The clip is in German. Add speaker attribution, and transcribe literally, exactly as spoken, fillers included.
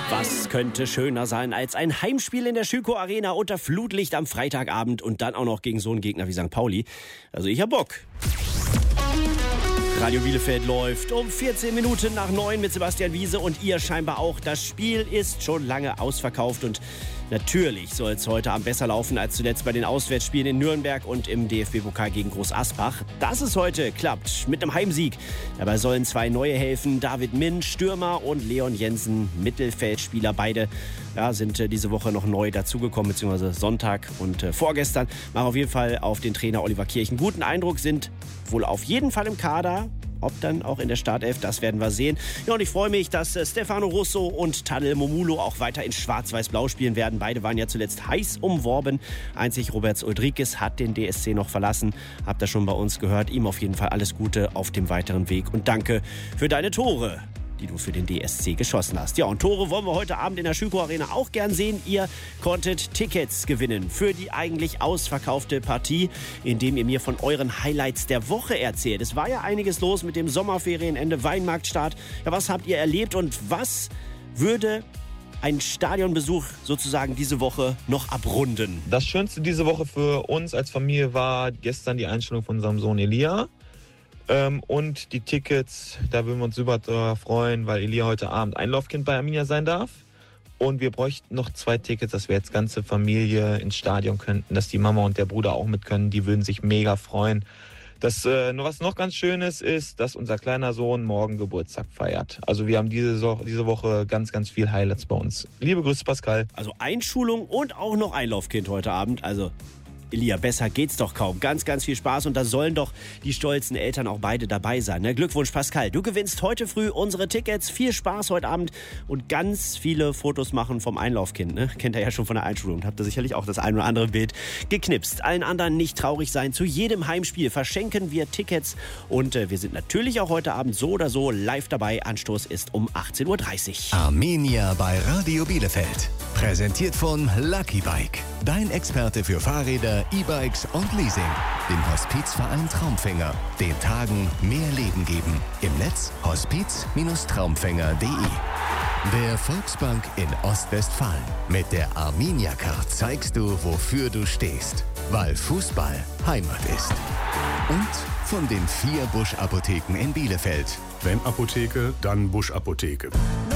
Speaker 1: Was könnte schöner sein als ein Heimspiel in der Schüko Arena unter Flutlicht am Freitagabend und dann auch noch gegen so einen Gegner wie Sankt Pauli? Also ich hab Bock. Radio Bielefeld läuft um vierzehn Minuten nach neun mit Sebastian Wiese und ihr scheinbar auch. Das Spiel ist schon lange ausverkauft und natürlich soll es heute Abend besser laufen als zuletzt bei den Auswärtsspielen in Nürnberg und im D F B-Pokal gegen Groß Asbach. Dass es heute klappt mit einem Heimsieg. Dabei sollen zwei neue helfen. David Min, Stürmer, und Leon Jensen, Mittelfeldspieler. Beide ja, sind äh, diese Woche noch neu dazugekommen, beziehungsweise Sonntag und äh, vorgestern. Machen auf jeden Fall auf den Trainer Oliver Kirch einen guten Eindruck, sind wohl auf jeden Fall im Kader. Ob dann auch in der Startelf, das werden wir sehen. Ja, und ich freue mich, dass äh, Stefano Russo und Tadel Momulo auch weiter in Schwarz-Weiß-Blau spielen werden. Beide waren ja zuletzt heiß umworben. Einzig Roberts Ulrikes hat den D S C noch verlassen. Habt ihr schon bei uns gehört. Ihm auf jeden Fall alles Gute auf dem weiteren Weg. Und danke für deine Tore, die du für den D S C geschossen hast. Ja, und Tore wollen wir heute Abend in der Schüko Arena auch gern sehen. Ihr konntet Tickets gewinnen für die eigentlich ausverkaufte Partie, indem ihr mir von euren Highlights der Woche erzählt. Es war ja einiges los mit dem Sommerferienende, Weinmarktstart. Ja, was habt ihr erlebt und was würde ein Stadionbesuch sozusagen diese Woche noch abrunden?
Speaker 2: Das Schönste diese Woche für uns als Familie war gestern die Einstellung von unserem Sohn Elia. Ähm, und die Tickets, da würden wir uns super drüber freuen, weil Elia heute Abend Einlaufkind bei Arminia sein darf. Und wir bräuchten noch zwei Tickets, dass wir jetzt ganze Familie ins Stadion könnten, dass die Mama und der Bruder auch mit können. Die würden sich mega freuen. Das, äh, was noch ganz schön ist, ist, dass unser kleiner Sohn morgen Geburtstag feiert. Also wir haben diese, so- diese Woche ganz, ganz viel Highlights bei uns. Liebe Grüße, Pascal.
Speaker 1: Also Einschulung und auch noch Einlaufkind heute Abend. Also Elia, besser geht's doch kaum. Ganz, ganz viel Spaß und da sollen doch die stolzen Eltern auch beide dabei sein. Ne? Glückwunsch, Pascal. Du gewinnst heute früh unsere Tickets. Viel Spaß heute Abend und ganz viele Fotos machen vom Einlaufkind. Ne? Kennt ihr ja schon von der Einschulung. Habt ihr sicherlich auch das ein oder andere Bild geknipst. Allen anderen nicht traurig sein. Zu jedem Heimspiel verschenken wir Tickets und äh, wir sind natürlich auch heute Abend so oder so live dabei. Anstoß ist um achtzehn Uhr dreißig.
Speaker 3: Arminia bei Radio Bielefeld. Präsentiert von Lucky Bike. Dein Experte für Fahrräder, E-Bikes und Leasing. Dem Hospizverein Traumfänger. Den Tagen mehr Leben geben. Im Netz hospiz Traumfänger punkt de. Der Volksbank in Ostwestfalen. Mit der Arminia-Card zeigst du, wofür du stehst. Weil Fußball Heimat ist. Und von den vier Busch-Apotheken in Bielefeld.
Speaker 4: Wenn Apotheke, dann Busch Apotheke.